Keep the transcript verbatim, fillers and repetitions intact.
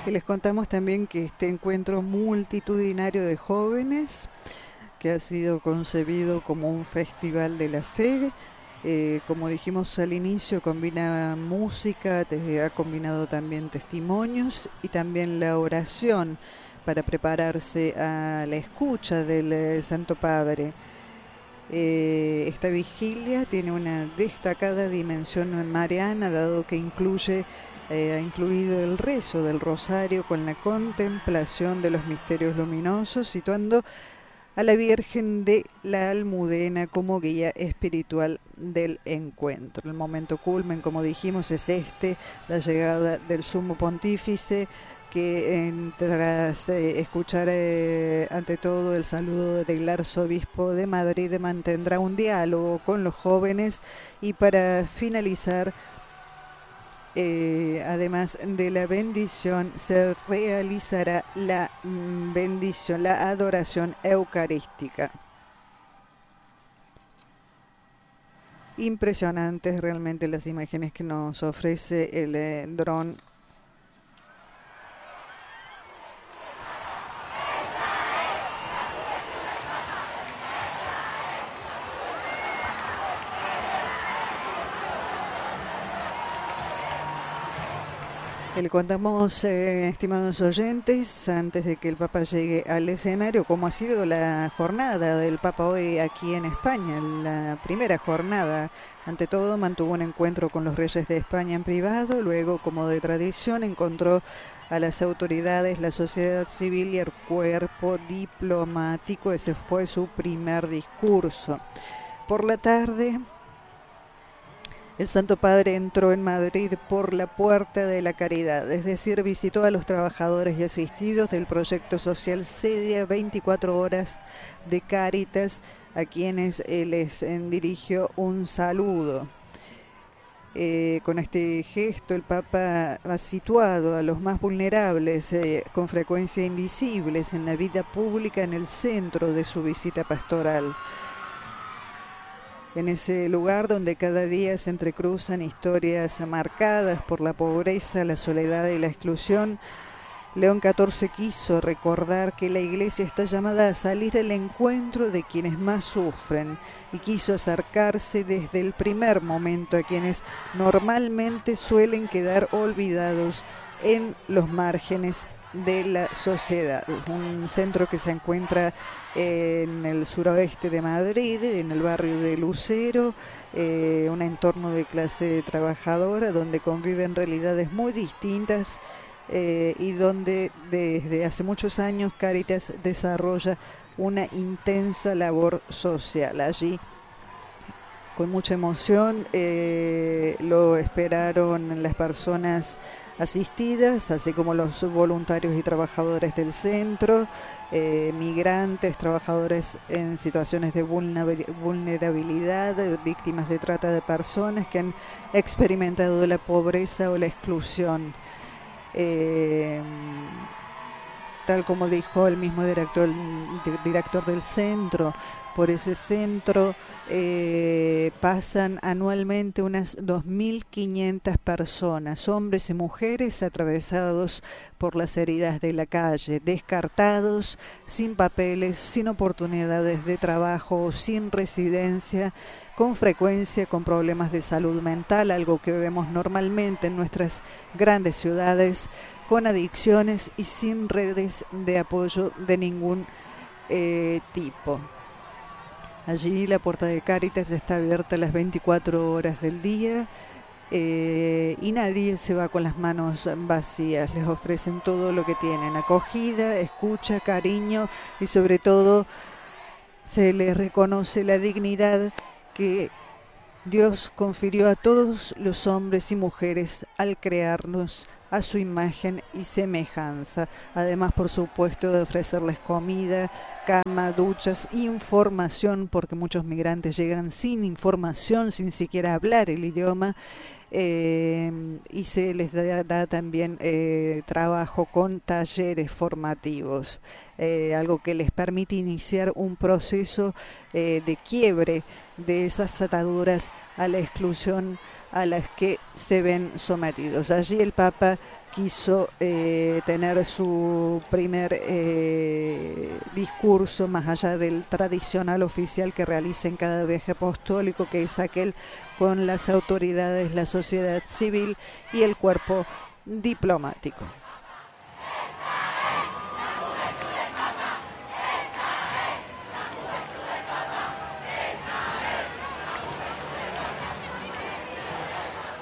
Y les contamos también que este encuentro multitudinario de jóvenes, que ha sido concebido como un festival de la fe, eh, como dijimos al inicio, combina música, te, ha combinado también testimonios y también la oración para prepararse a la escucha del eh, Santo Padre. Eh, esta vigilia tiene una destacada dimensión mariana, dado que incluye, eh, ha incluido el rezo del rosario con la contemplación de los misterios luminosos, situando a la Virgen de la Almudena como guía espiritual del encuentro. El momento culmen, como dijimos, es este, la llegada del Sumo Pontífice, que eh, tras eh, escuchar eh, ante todo el saludo del arzobispo de Madrid, mantendrá un diálogo con los jóvenes y para finalizar, Eh, además de la bendición, se realizará la mm, bendición, la adoración eucarística. Impresionantes realmente las imágenes que nos ofrece el eh, dron. Le contamos, eh, estimados oyentes, antes de que el Papa llegue al escenario, cómo ha sido la jornada del Papa hoy aquí en España, la primera jornada. Ante todo, mantuvo un encuentro con los reyes de España en privado, luego, como de tradición, encontró a las autoridades, la sociedad civil y el cuerpo diplomático. Ese fue su primer discurso. Por la tarde, el Santo Padre entró en Madrid por la Puerta de la Caridad, es decir, visitó a los trabajadores y asistidos del proyecto social Cedia veinticuatro horas de Cáritas, a quienes les dirigió un saludo. Eh, con este gesto el Papa ha situado a los más vulnerables, eh, con frecuencia invisibles en la vida pública, en el centro de su visita pastoral. En ese lugar donde cada día se entrecruzan historias marcadas por la pobreza, la soledad y la exclusión, León catorce quiso recordar que la Iglesia está llamada a salir al encuentro de quienes más sufren y quiso acercarse desde el primer momento a quienes normalmente suelen quedar olvidados en los márgenes de la sociedad. Un centro que se encuentra en el suroeste de Madrid, en el barrio de Lucero, eh, un entorno de clase trabajadora donde conviven realidades muy distintas, eh, y donde desde hace muchos años Cáritas desarrolla una intensa labor social. Allí, con mucha emoción, eh, lo esperaron las personas asistidas, así como los voluntarios y trabajadores del centro, eh, migrantes, trabajadores en situaciones de vulnerabilidad, víctimas de trata de personas que han experimentado la pobreza o la exclusión. Eh, tal como dijo el mismo director, director del centro, por ese centro eh, pasan anualmente unas dos mil quinientas personas, hombres y mujeres atravesados por las heridas de la calle, descartados, sin papeles, sin oportunidades de trabajo, sin residencia, con frecuencia con problemas de salud mental, algo que vemos normalmente en nuestras grandes ciudades, con adicciones y sin redes de apoyo de ningún eh, tipo. Allí la puerta de Cáritas está abierta las veinticuatro horas del día, eh, y nadie se va con las manos vacías. Les ofrecen todo lo que tienen: acogida, escucha, cariño y sobre todo se les reconoce la dignidad que Dios confirió a todos los hombres y mujeres al crearnos a su imagen y semejanza. Además, por supuesto, de ofrecerles comida, cama, duchas, información, porque muchos migrantes llegan sin información, sin siquiera hablar el idioma, eh, y se les da, da también eh, trabajo con talleres formativos, eh, algo que les permite iniciar un proceso eh, de quiebre de esas ataduras a la exclusión a las que se ven sometidos. Allí el Papa Papa quiso eh, tener su primer eh, discurso más allá del tradicional oficial que realiza en cada viaje apostólico, que es aquel con las autoridades, la sociedad civil y el cuerpo diplomático.